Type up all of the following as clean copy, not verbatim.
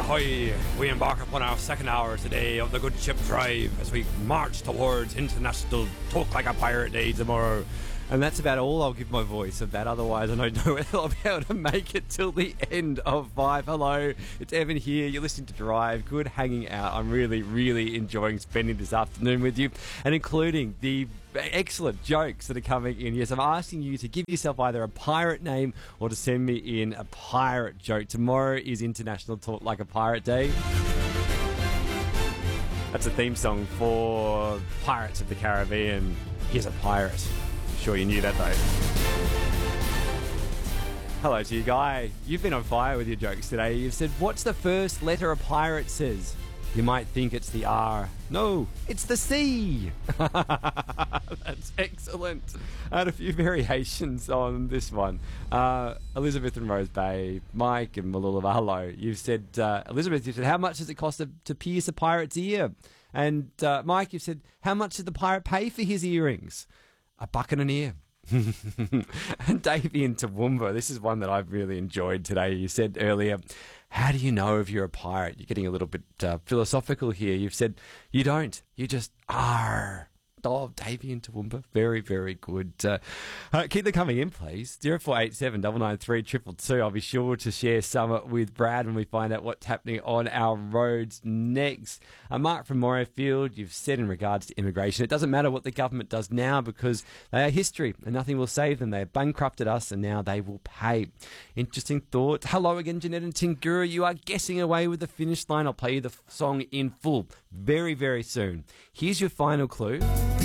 ahoy! We embark upon our second hour today of the Good Ship Drive as we march towards International Talk Like a Pirate Day tomorrow. And that's about all I'll give my voice of that. Otherwise, I don't know whether I'll be able to make it till the end of 5. Hello, it's Evan here. You're listening to Drive. Good hanging out. I'm really enjoying spending this afternoon with you, and including the excellent jokes that are coming in. Yes, I'm asking you to give yourself either a pirate name or to send me in a pirate joke. Tomorrow is International Talk Like a Pirate Day. That's a theme song for Pirates of the Caribbean. Here's a pirate. Sure you knew that though. Hello to you, Guy. You've been on fire with your jokes today. You've said, what's the first letter a pirate says? You might think it's the R. No, it's the C. That's excellent. I had a few variations on this one. Elizabeth and Rose Bay, Mike and Malula, hello. You've said, Elizabeth, you said, how much does it cost to pierce a pirate's ear? And Mike, you've said, how much did the pirate pay for his earrings? $1 and an ear. And Davey in Toowoomba, this is one that I've really enjoyed today. You said earlier, how do you know if you're a pirate? You're getting a little bit philosophical here. You've said, you don't, you just are. Oh, Davey in Toowoomba, very good. Keep them coming in, please. 0487 993 222. I'll be sure to share some with Brad when we find out what's happening on our roads next. Mark from Morayfield, you've said in regards to immigration, it doesn't matter what the government does now because they are history and nothing will save them. They have bankrupted us and now they will pay. Interesting thought. Hello again, Jeanette and Tingura. You are guessing away with the finish line. I'll play you the song in full very soon. Here's your final clue.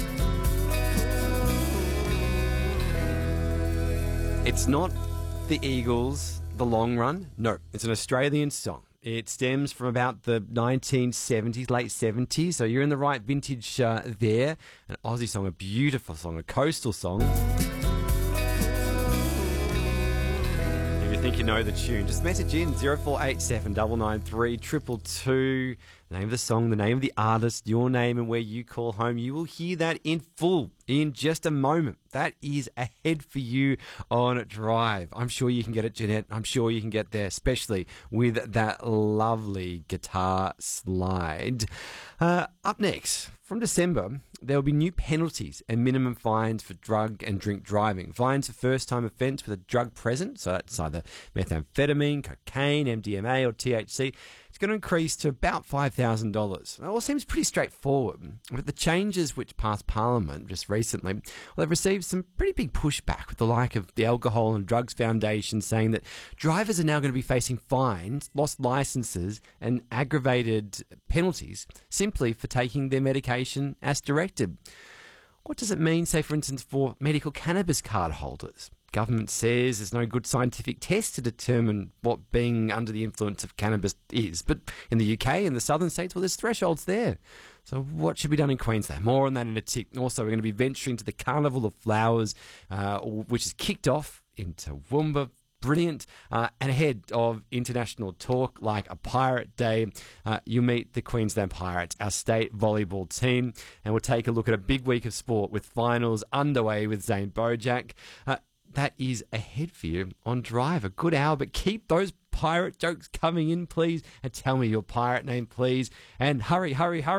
It's not the Eagles, The Long Run. No, it's an Australian song. It stems from about the 1970s, late 70s, so you're in the right vintage there. An Aussie song, a beautiful song, a coastal song. If you think you know the tune, just message in 0487 993 222. The name of the song, the name of the artist, your name and where you call home. You will hear that in full in just a moment. That is ahead for you on Drive. I'm sure you can get it, Jeanette. I'm sure you can get there, especially with that lovely guitar slide. Up next, from December, there will be new penalties and minimum fines for drug and drink driving. Fines for first-time offence with a drug present, so that's either methamphetamine, cocaine, MDMA or THC. It's going to increase to about $5,000. It all seems pretty straightforward, but the changes which passed Parliament just recently, well, they've received some pretty big pushback with the like of the Alcohol and Drugs Foundation saying that drivers are now going to be facing fines, lost licences and aggravated penalties simply for taking their medication as directed. What does it mean, say, for instance, for medical cannabis card holders? Government says there's no good scientific test to determine what being under the influence of cannabis is. But in the UK and the southern states, well, there's thresholds there. So what should be done in Queensland? More on that in a tick. Also, we're going to be venturing to the Carnival of Flowers, which is kicked off in Toowoomba. Brilliant. And ahead of International Talk Like a Pirate Day, you'll meet the Queensland Pirates, our state volleyball team, and we'll take a look at a big week of sport with finals underway with Zane Bojack. That is ahead for you on Drive. A good hour, but keep those pirate jokes coming in, please, and tell me your pirate name, please. And hurry.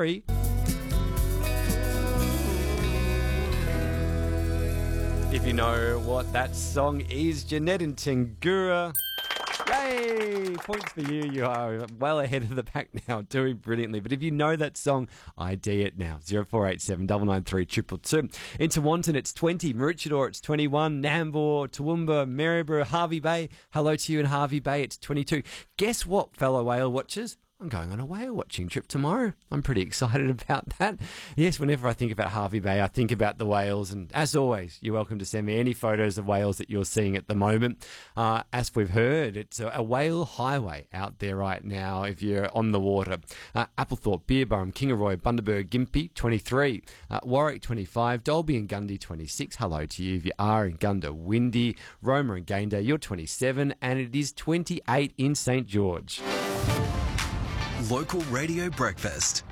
If you know what that song is, Jeanette and Tingura. Yay! Points for you. You are well ahead of the pack now, doing brilliantly. But if you know that song, ID it now. 0487 993 222. In Tewantin, it's 20. Maroochydore, it's 21. Nambour, Toowoomba, Maryborough, Hervey Bay. Hello to you in Hervey Bay, it's 22. Guess what, fellow whale watchers? I'm going on a whale watching trip tomorrow. I'm pretty excited about that. Yes, whenever I think about Hervey Bay, I think about the whales. And as always, you're welcome to send me any photos of whales that you're seeing at the moment. As we've heard, it's a whale highway out there right now if you're on the water. Applethorpe, Beerburrum, Kingaroy, Bundaberg, Gympie, 23. Warwick, 25. Dalby and Gundy, 26. Hello to you if you are in Gunda. Windy, Roma and Gayndah, you're 27. And it is 28 in St. George. Local Radio Breakfast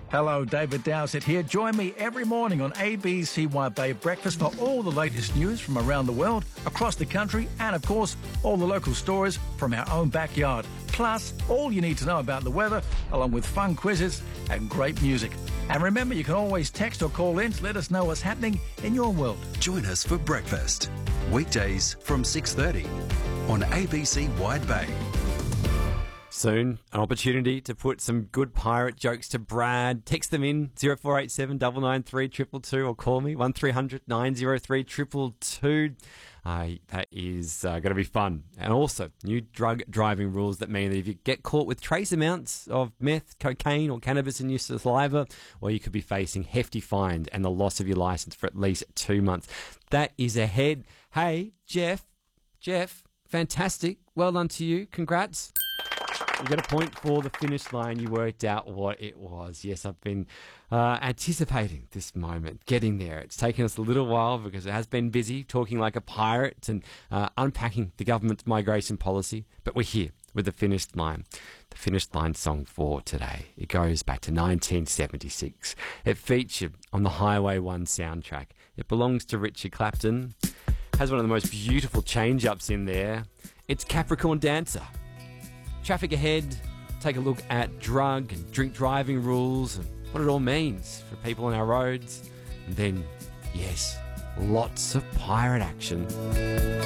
Hello, David Dowsett here. Join me every morning on ABCY Bay Breakfast for all the latest news from around the world, across the country, and of course, all the local stories from our own backyard. Plus, all you need to know about the weather, along with fun quizzes and great music. And remember, you can always text or call in to let us know what's happening in your world. Join us for breakfast, weekdays from 6:30 on ABC Wide Bay. Soon, an opportunity to put some good pirate jokes to Brad. Text them in 0487 993 222 or call me 1300 903 222. That is going to be fun. And also, new drug driving rules that mean that if you get caught with trace amounts of meth, cocaine or cannabis in your saliva, well, you could be facing hefty fines and the loss of your license for at least 2 months. That is ahead. Hey, Jeff, fantastic. Well done to you. Congrats. You got a point for the finish line. You worked out what it was. Yes, I've been anticipating this moment, getting there. It's taken us a little while because it has been busy talking like a pirate and unpacking the government's migration policy. But we're here with the finish line. The finish line song for today. It goes back to 1976. It featured on the Highway 1 soundtrack. It belongs to Richard Clapton. Has one of the most beautiful change-ups in there. It's Capricorn Dancer. Traffic ahead, take a look at drug and drink driving rules and what it all means for people on our roads. And then, yes, lots of pirate action.